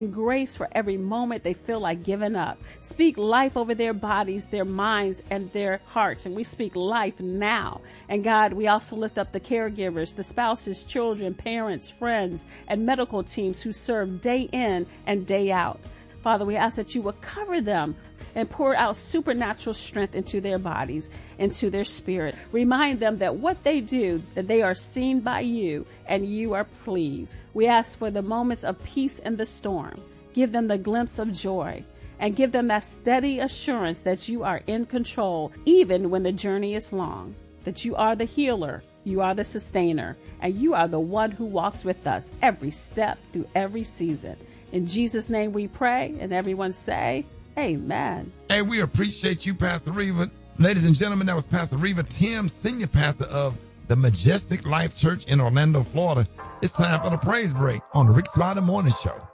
grace for every moment they feel like giving up. Speak life over their bodies, their minds, and their hearts. And we speak life now. And God, we also lift up the caregivers, the spouses, children, parents, friends, and medical teams who serve day in and day out. Father, we ask that you will cover them and pour out supernatural strength into their bodies, into their spirit. Remind them that what they do, that they are seen by you and you are pleased. We ask for the moments of peace in the storm. Give them the glimpse of joy and give them that steady assurance that you are in control, even when the journey is long, that you are the healer, you are the sustainer, and you are the one who walks with us every step through every season. In Jesus' name we pray, and everyone say, amen. Hey, we appreciate you, Pastor Reva. Ladies and gentlemen, that was Pastor Reva Timms, senior pastor of the Majestic Life Church in Orlando, Florida. It's time for the praise break on the Rick Slaughter Morning Show.